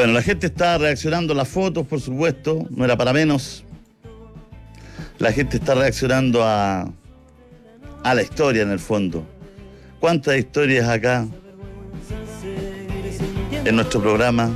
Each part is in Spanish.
Bueno, la gente está reaccionando a las fotos, por supuesto, no era para menos. La gente está reaccionando a la historia, en el fondo. ¿Cuántas historias acá en nuestro programa?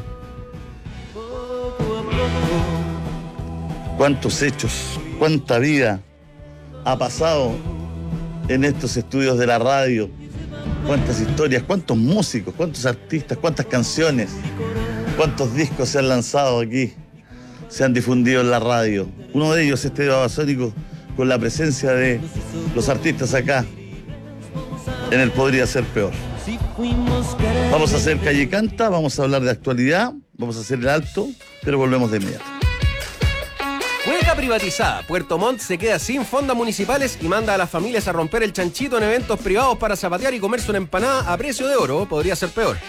¿Cuántos hechos, cuánta vida ha pasado en estos estudios de la radio? ¿Cuántas historias, cuántos músicos, cuántos artistas, cuántas canciones, cuántos discos se han lanzado aquí, se han difundido en la radio? Uno de ellos, este Babasónico, con la presencia de los artistas acá, en el Podría Ser Peor. Vamos a hacer Calle Canta, vamos a hablar de actualidad, vamos a hacer el alto, pero volvemos de inmediato. Hueca privatizada. Puerto Montt se queda sin fondas municipales y manda a las familias a romper el chanchito en eventos privados para zapatear y comerse una empanada a precio de oro. Podría ser peor.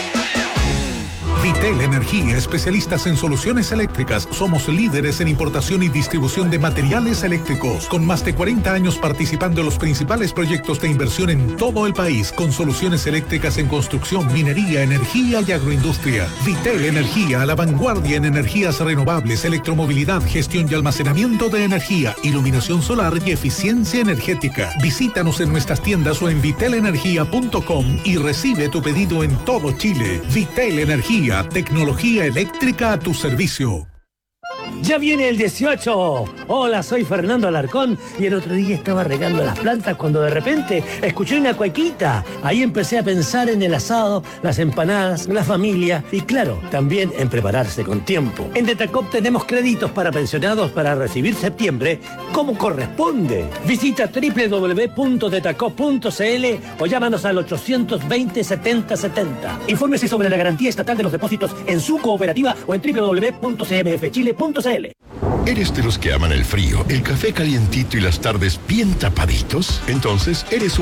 Vitel Energía, especialistas en soluciones eléctricas. Somos líderes en importación y distribución de materiales eléctricos, con más de 40 años participando en los principales proyectos de inversión en todo el país, con soluciones eléctricas en construcción, minería, energía y agroindustria. Vitel Energía, a la vanguardia en energías renovables, electromovilidad, gestión y almacenamiento de energía, iluminación solar y eficiencia energética. Visítanos en nuestras tiendas o en vitelenergia.com y recibe tu pedido en todo Chile. Vitel Energía, tecnología eléctrica a tu servicio. ¡Ya viene el 18! Hola, soy Fernando Alarcón y el otro día estaba regando las plantas cuando de repente escuché una cuequita. Ahí empecé a pensar en el asado, las empanadas, la familia y claro, también en prepararse con tiempo. En Detacop tenemos créditos para pensionados para recibir septiembre como corresponde. Visita www.detacop.cl o llámanos al 820-7070. Infórmese sobre la garantía estatal de los depósitos en su cooperativa o en www.cmfchile.cl. ¿Eres de los que aman el frío, el café calientito y las tardes bien tapaditos? Entonces, eres